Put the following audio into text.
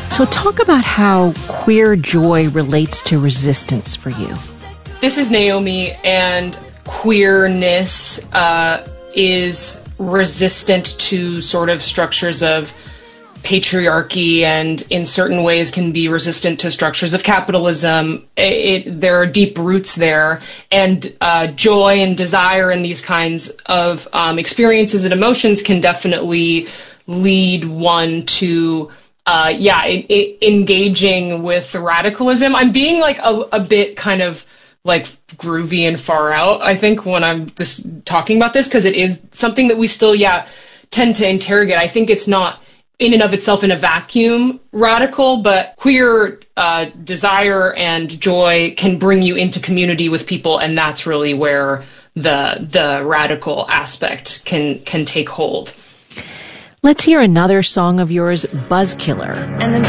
So talk about how queer joy relates to resistance for you. This is Naomi, and queerness is resistant to sort of structures of patriarchy, and in certain ways can be resistant to structures of capitalism. There are deep roots there, and joy and desire and these kinds of experiences and emotions can definitely lead one to engaging with radicalism. I'm being like a bit kind of like groovy and far out, I think, when I'm talking about this, because it is something that we still tend to interrogate. I think it's not in and of itself in a vacuum radical, but queer desire and joy can bring you into community with people, and that's really where the radical aspect can take hold. Let's hear another song of yours, Buzzkiller. And the